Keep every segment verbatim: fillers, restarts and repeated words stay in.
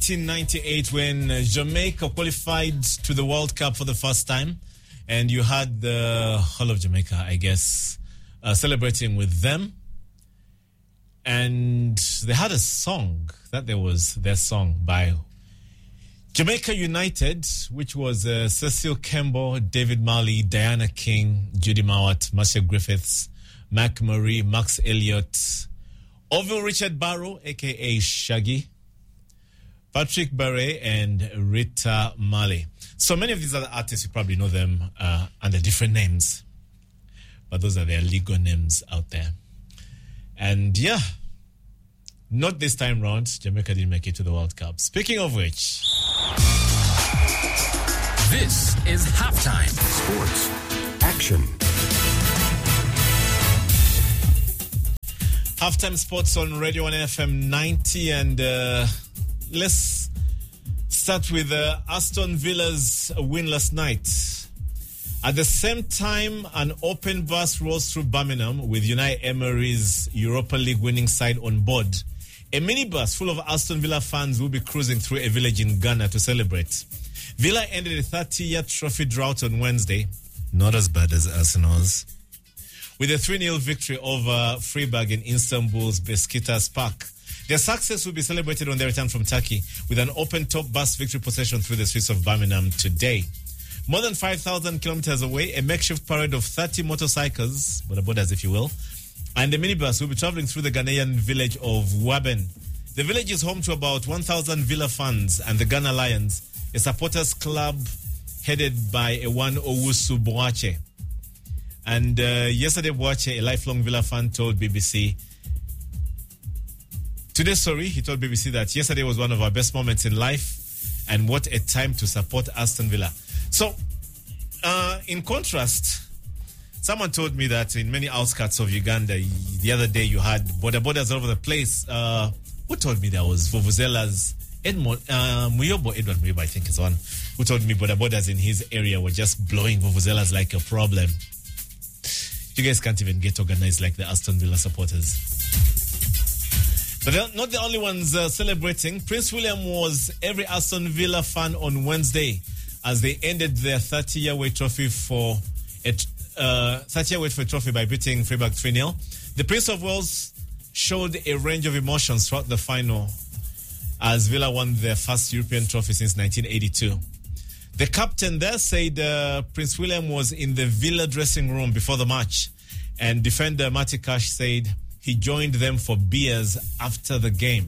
nineteen ninety-eight when uh, Jamaica qualified to the World Cup for the first time. And you had the whole of Jamaica, I guess, uh, celebrating with them. And they had a song, that there was their song by Jamaica United, which was uh, Cecil Kemble, David Marley, Diana King, Judy Mowat, Marcia Griffiths, Mac Murray, Max Elliott, Orville Richard Barrow, a k a. Shaggy, Patrick Barre, and Rita Marley. So many of these other artists, you probably know them uh, under different names. But those are their legal names out there. And yeah, not this time round. Jamaica didn't make it to the World Cup. Speaking of which, this is Halftime Sports Action. Halftime Sports on Radio one F M ninety, and uh, let's start with uh, Aston Villa's win last night. At the same time, an open bus rolls through Birmingham with Unai Emery's Europa League winning side on board. A minibus full of Aston Villa fans will be cruising through a village in Ghana to celebrate. Villa ended a thirty-year trophy drought on Wednesday, not as bad as Arsenal's, with a three nil victory over Freiburg in Istanbul's Besiktas Park. Their success will be celebrated on their return from Turkey with an open-top bus victory procession through the streets of Birmingham today. More than five thousand kilometers away, a makeshift parade of thirty motorcycles, boda bodas if you will, and the minibus will be traveling through the Ghanaian village of Waben. The village is home to about one thousand Villa fans and the Ghana Lions, a supporters club headed by Ewan Owusu Boache. And uh, yesterday, Boache, a lifelong Villa fan, told B B C, today, sorry, he told B B C that yesterday was one of our best moments in life, and what a time to support Aston Villa. So, uh, in contrast, someone told me that in many outskirts of Uganda, the other day you had boda bodas all over the place. Uh, who told me there was Vuvuzela's Edmond, uh, Muyobo, Edward Muyobo, I think is one, who told me boda bodas in his area were just blowing Vuvuzelas like a problem. You guys can't even get organized like the Aston Villa supporters. But they're not the only ones uh, celebrating. Prince William was every Aston Villa fan on Wednesday as they ended their thirty-year wait trophy for a uh, thirty-year wait for a trophy by beating Freiburg three nil. The Prince of Wales showed a range of emotions throughout the final as Villa won their first European trophy since nineteen eighty-two. The captain there said uh, Prince William was in the Villa dressing room before the match, and defender Matty Cash said he joined them for beers after the game.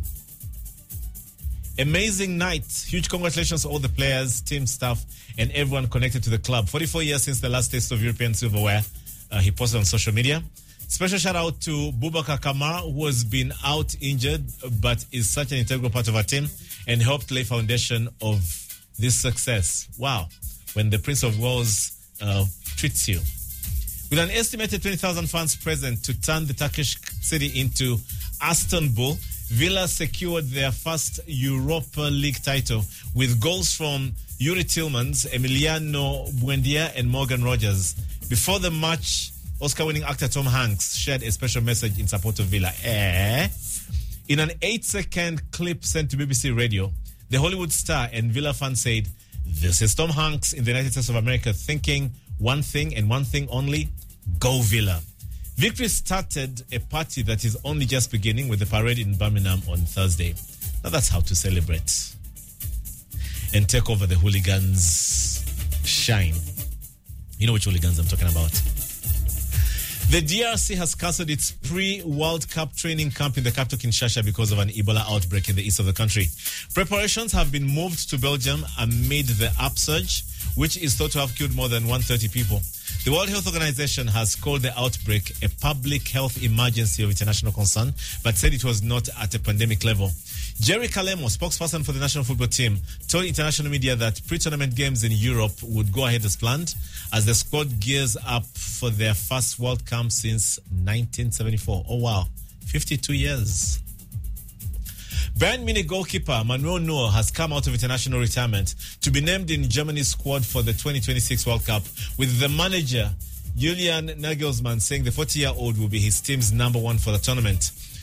Amazing night. Huge congratulations to all the players, team staff, and everyone connected to the club. forty-four years since the last taste of European silverware, uh, he posted on social media. Special shout out to Boubacar Kamara, who has been out injured but is such an integral part of our team and helped lay foundation of this success. Wow. When the Prince of Wales uh, treats you. With an estimated twenty thousand fans present to turn the Turkish city into Istanbul, Villa secured their first Europa League title with goals from Yuri Tillmans, Emiliano Buendia, and Morgan Rogers. Before the match, Oscar-winning actor Tom Hanks shared a special message in support of Villa. Eh? In an eight-second clip sent to B B C Radio, the Hollywood star and Villa fan said, "This is Tom Hanks in the United States of America thinking one thing and one thing only, go Villa." Victory started a party that is only just beginning with the parade in Birmingham on Thursday. Now that's how to celebrate and take over the hooligans' shine. You know which hooligans I'm talking about. The D R C has cancelled its pre-World Cup training camp in the capital Kinshasa because of an Ebola outbreak in the east of the country. Preparations have been moved to Belgium amid the upsurge, which is thought to have killed more than one hundred thirty people. The World Health Organization has called the outbreak a public health emergency of international concern, but said it was not at a pandemic level. Jerry Kalemo, spokesperson for the national football team, told international media that pre-tournament games in Europe would go ahead as planned as the squad gears up for their first World Cup since nineteen seventy-four. Oh, wow. fifty-two years. Bayern Munich goalkeeper Manuel Neuer has come out of international retirement to be named in Germany's squad for the twenty twenty-six World Cup, with the manager Julian Nagelsmann saying the forty-year-old will be his team's number one for the tournament.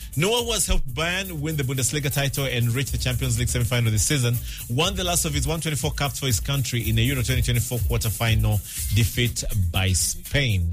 Neuer, who has helped Bayern win the Bundesliga title and reach the Champions League semi-final this season, won the last of his one twenty-four caps for his country in a Euro twenty twenty-four quarter-final defeat by Spain.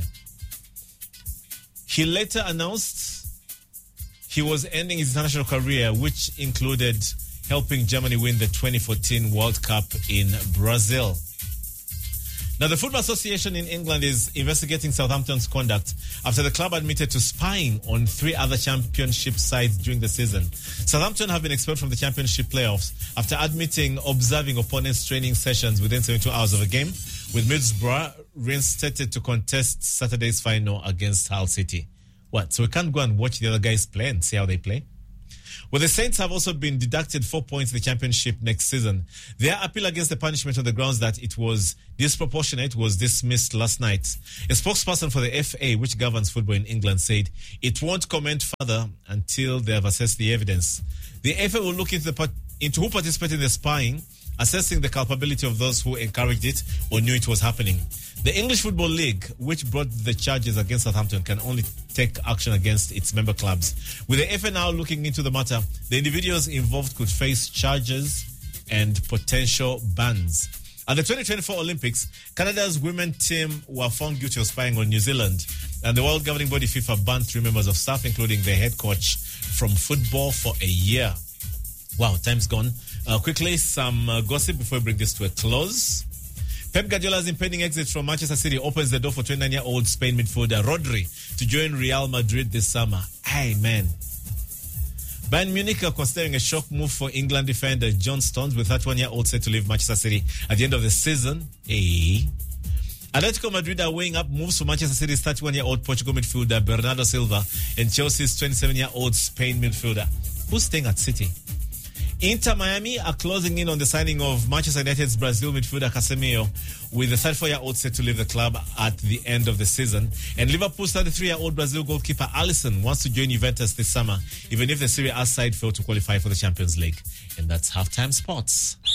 He later announced he was ending his international career, which included helping Germany win the twenty fourteen World Cup in Brazil. Now, the Football Association in England is investigating Southampton's conduct after the club admitted to spying on three other championship sides during the season. Southampton have been expelled from the championship playoffs after admitting observing opponents' training sessions within seventy-two hours of a game, with Middlesbrough reinstated to contest Saturday's final against Hull City. What, so we can't go and watch the other guys play and see how they play? Well, the Saints have also been deducted four points in the championship next season. Their appeal against the punishment on the grounds that it was disproportionate was dismissed last night. A spokesperson for the F A, which governs football in England, said it won't comment further until they have assessed the evidence. The F A will look into, the, into who participated in the spying, assessing the culpability of those who encouraged it or knew it was happening. The English Football League, which brought the charges against Southampton, can only take action against its member clubs. With the F A now looking into the matter, the individuals involved could face charges and potential bans. At the twenty twenty-four Olympics, Canada's women team were found guilty of spying on New Zealand, and the world governing body FIFA banned three members of staff, including the head coach, from football for a year. Wow, time's gone. Uh, quickly, some uh, gossip before we bring this to a close. Pep Guardiola's impending exit from Manchester City opens the door for twenty-nine-year-old Spain midfielder Rodri to join Real Madrid this summer. Aye, man. Bayern Munich are considering a shock move for England defender John Stones, with thirty-one-year-old set to leave Manchester City at the end of the season. Hey. Atletico Madrid are weighing up moves for Manchester City's thirty-one-year-old Portugal midfielder Bernardo Silva and Chelsea's twenty-seven-year-old Spain midfielder. Who's staying at City? Inter Miami are closing in on the signing of Manchester United's Brazil midfielder Casemiro, with the thirty-four-year-old set to leave the club at the end of the season. And Liverpool's thirty-three-year-old Brazil goalkeeper Alisson wants to join Juventus this summer, even if the Serie A side failed to qualify for the Champions League. And that's Halftime Sports.